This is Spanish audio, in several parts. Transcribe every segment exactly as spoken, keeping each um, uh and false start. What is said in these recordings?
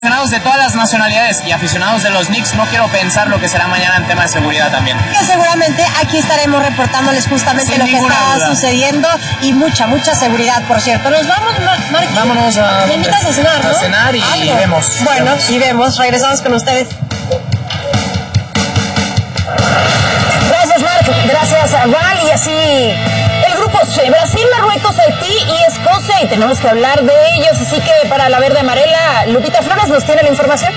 Aficionados de todas las nacionalidades y aficionados de los Knicks, no quiero pensar lo que será mañana en tema de seguridad también. Que seguramente aquí estaremos reportándoles justamente Sin lo que está duda. sucediendo y mucha, mucha seguridad, por cierto. Nos vamos, Marquín. Vámonos a... Me invitas a cenar, ¿no? A cenar y Algo. vemos. Bueno, vemos. y vemos. Regresamos con ustedes. Gracias, Marc. Gracias, Val. Y así, el grupo C, Brasil, Marruecos, Haití y Escocia. Y tenemos que hablar de ellos. Así que para la verde amarela, Lupita Flores nos tiene la información.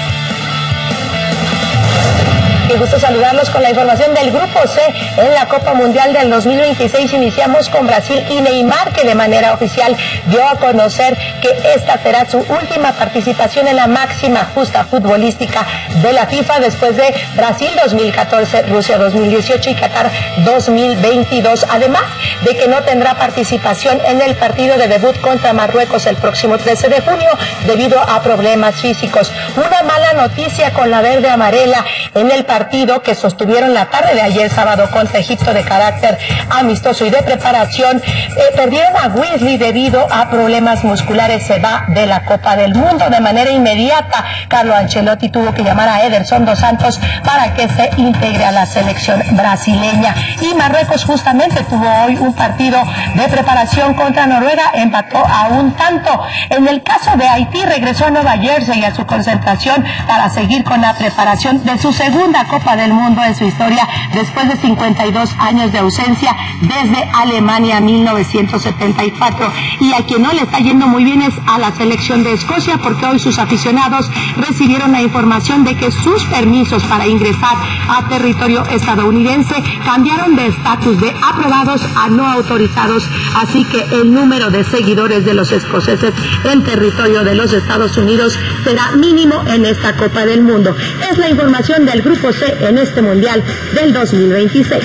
Qué gusto saludarlos con la información del Grupo C en la Copa Mundial del dos mil veintiséis. Iniciamos con Brasil y Neymar, que de manera oficial dio a conocer que esta será su última participación en la máxima justa futbolística de la FIFA después de Brasil dos mil catorce, Rusia dos mil dieciocho y Qatar dos mil veintidós. Además de que no tendrá participación en el partido de debut contra Marruecos el próximo trece de junio debido a problemas físicos. Una mala noticia con la verde amarela en el partido que sostuvieron la tarde de ayer sábado contra Egipto de carácter amistoso y de preparación. Eh, perdieron a Wesley debido a problemas musculares. Se va de la Copa del Mundo de manera inmediata. Carlo Ancelotti tuvo que llamar a Ederson dos Santos para que se integre a la selección brasileña. Y Marruecos justamente tuvo hoy un partido de preparación contra Noruega, empató a un tanto. En el caso de Haití, regresó a Nueva Jersey a su concentración para seguir con la preparación de su segunda Copa del Mundo de su historia después de cincuenta y dos años de ausencia desde Alemania mil novecientos setenta y cuatro. Y a quien no le está yendo muy bien es a la selección de Escocia, porque hoy sus aficionados recibieron la información de que sus permisos para ingresar a territorio estadounidense cambiaron de estatus de aprobados a no autorizados, así que el número de seguidores de los escoceses en territorio de los Estados Unidos será mínimo en esta Copa del Mundo. Es la información del Grupo C en este Mundial del dos mil veintiséis.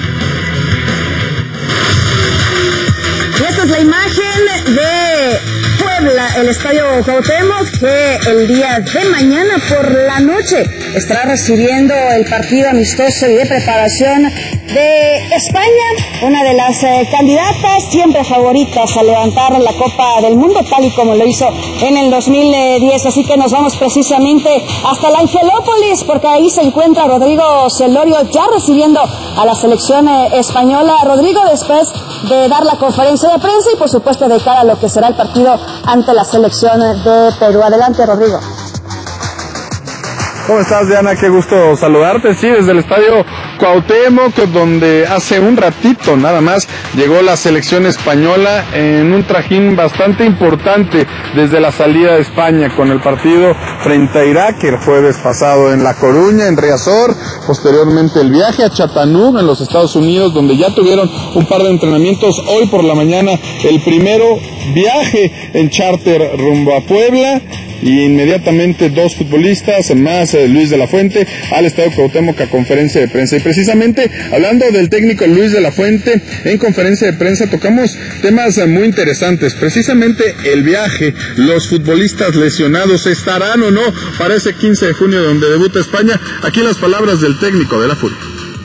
Y esta es la imagen de Puebla, el Estadio Cuauhtémoc, que el día de mañana por la noche estará recibiendo el partido amistoso y de preparación de España, una de las eh, candidatas siempre favoritas a levantar la Copa del Mundo, tal y como lo hizo en el dos mil diez. Así que nos vamos precisamente hasta la Angelópolis, porque ahí se encuentra Rodrigo Celorio ya recibiendo a la selección eh, española. Rodrigo, después de dar la conferencia de prensa y por supuesto de cara a lo que será el partido ante la selección de Perú. Adelante, Rodrigo. ¿Cómo estás, Diana? Qué gusto saludarte. Sí, desde el Estadio Cuauhtémoc, donde hace un ratito nada más llegó la selección española en un trajín bastante importante desde la salida de España con el partido frente a Irak el jueves pasado en La Coruña, en Riazor, posteriormente el viaje a Chattanooga en los Estados Unidos, donde ya tuvieron un par de entrenamientos. Hoy por la mañana el primero viaje en charter rumbo a Puebla, y inmediatamente dos futbolistas más, eh, Luis de la Fuente, al Estadio Cuauhtémoc a conferencia de prensa. Y precisamente hablando del técnico Luis de la Fuente, en conferencia de prensa tocamos temas eh, muy interesantes, precisamente el viaje, los futbolistas lesionados, ¿estarán o no para ese quince de junio donde debuta España? Aquí las palabras del técnico de la Furia.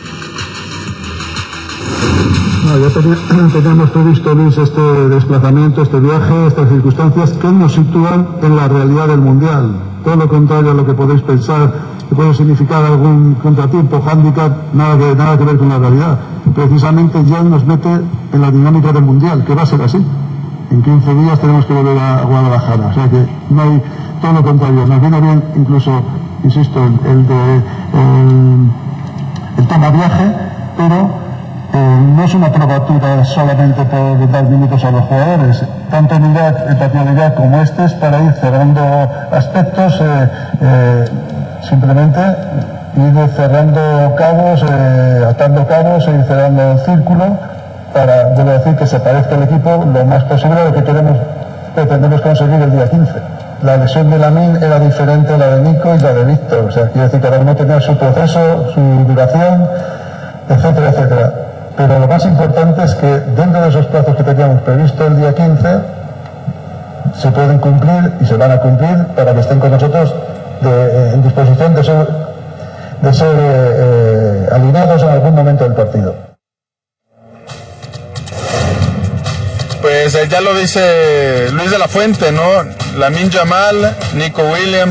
No, ya teníamos previsto, Luis, este desplazamiento, este viaje, estas circunstancias que nos sitúan en la realidad del Mundial. Todo lo contrario a lo que podéis pensar, que puede significar algún contratiempo, hándicap, nada que, nada que ver con la realidad. Precisamente ya nos mete en la dinámica del Mundial, que va a ser así. En quince días tenemos que volver a Guadalajara. O sea que no hay, todo lo contrario. Nos viene bien incluso, insisto, el, el de el, el tema viaje, pero Eh, no es una probatura solamente por dar minutos a los jugadores, tanto unidad y paternidad como este es para ir cerrando aspectos, eh, eh, simplemente ir cerrando cabos, eh, atando cabos e ir cerrando el círculo para, debo decir, que se parezca el equipo lo más posible a lo que queremos, pretendemos conseguir el día quince. La lesión de Lamine era diferente a la de Nico y la de Víctor, o sea, quiere decir que cada uno tenía su proceso, su duración, etcétera, etcétera. Pero lo más importante es que dentro de esos plazos que teníamos previsto el día quince se pueden cumplir y se van a cumplir para que estén con nosotros de, en disposición de ser, de ser eh, alineados en algún momento del partido. Pues eh, ya lo dice Luis de la Fuente, ¿no? Lamine Yamal, Nico Williams,